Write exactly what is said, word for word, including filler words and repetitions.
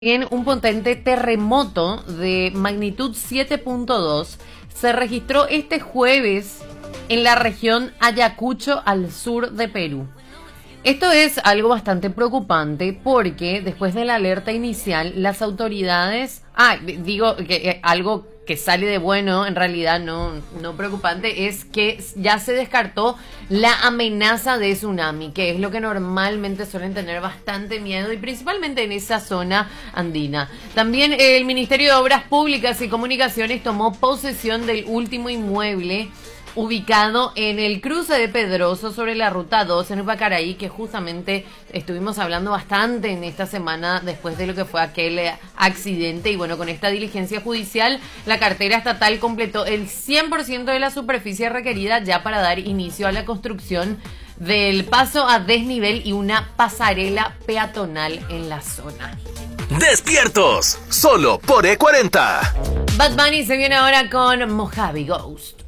En un potente terremoto de magnitud siete punto dos se registró este jueves en la región Ayacucho, al sur de Perú. Esto es algo bastante preocupante porque después de la alerta inicial, las autoridades... Ah, digo que eh, algo que sale de bueno, en realidad no, no preocupante, es que ya se descartó la amenaza de tsunami, que es lo que normalmente suelen tener bastante miedo, y principalmente en esa zona andina. También el Ministerio de Obras Públicas y Comunicaciones tomó posesión del último inmueble ubicado en el cruce de Pedroso sobre la ruta dos en Upacaraí, que justamente estuvimos hablando bastante en esta semana después de lo que fue aquel accidente. Y bueno, con esta diligencia judicial, la cartera estatal completó el cien por ciento de la superficie requerida ya para dar inicio a la construcción del paso a desnivel y una pasarela peatonal en la zona. Despiertos, solo por E cuarenta. Bad Bunny se viene ahora con Mojave Ghost.